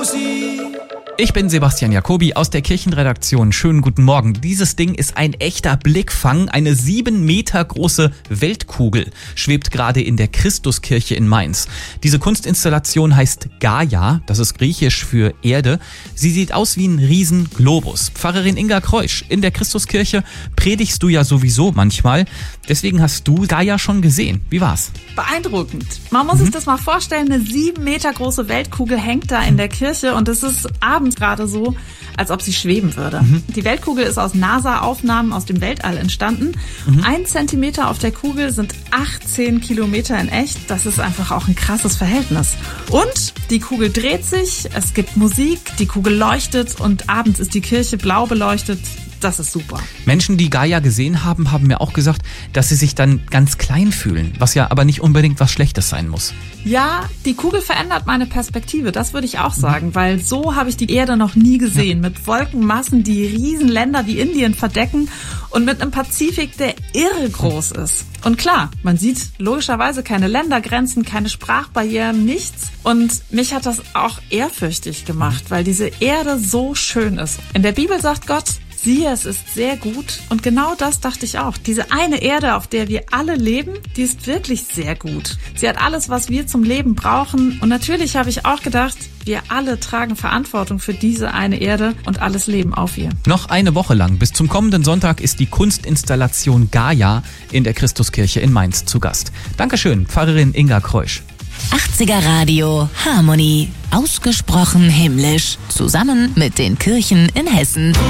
Ich bin Sebastian Jacobi aus der Kirchenredaktion. Schönen guten Morgen. Dieses Ding ist ein echter Blickfang. Eine 7 Meter große Weltkugel schwebt gerade in der Christuskirche in Mainz. Diese Kunstinstallation heißt Gaia, das ist griechisch für Erde. Sie sieht aus wie ein Riesenglobus. Pfarrerin Inga Kreusch, in der Christuskirche predigst du ja sowieso manchmal. Deswegen hast du Gaia schon gesehen. Wie war's? Beeindruckend. Man muss sich das mal vorstellen, eine 7 Meter große Weltkugel hängt da in der Kirche und es ist abends gerade so, als ob sie schweben würde. Die Weltkugel ist aus NASA-Aufnahmen aus dem Weltall entstanden. 1 Zentimeter auf der Kugel sind 18 Kilometer in echt. Das ist einfach auch ein krasses Verhältnis. Und die Kugel dreht sich, es gibt Musik, die Kugel leuchtet und abends ist die Kirche blau beleuchtet. Das ist super. Menschen, die Gaia gesehen haben, haben mir auch gesagt, dass sie sich dann ganz klein fühlen, was ja aber nicht unbedingt was Schlechtes sein muss. Ja, die Kugel verändert meine Perspektive, das würde ich auch sagen, weil so habe ich die Erde noch nie gesehen. Mit Wolkenmassen, die Riesenländer wie Indien verdecken und mit einem Pazifik, der irre groß ist. Und klar, man sieht logischerweise keine Ländergrenzen, keine Sprachbarrieren, nichts. Und mich hat das auch ehrfürchtig gemacht, weil diese Erde so schön ist. In der Bibel sagt Gott: Siehe, es ist sehr gut. Und genau das dachte ich auch. Diese eine Erde, auf der wir alle leben, die ist wirklich sehr gut. Sie hat alles, was wir zum Leben brauchen. Und natürlich habe ich auch gedacht, wir alle tragen Verantwortung für diese eine Erde und alles Leben auf ihr. Noch eine Woche lang, bis zum kommenden Sonntag, ist die Kunstinstallation Gaia in der Christuskirche in Mainz zu Gast. Dankeschön, Pfarrerin Inga Kreusch. 80er Radio Harmonie. Ausgesprochen himmlisch. Zusammen mit den Kirchen in Hessen.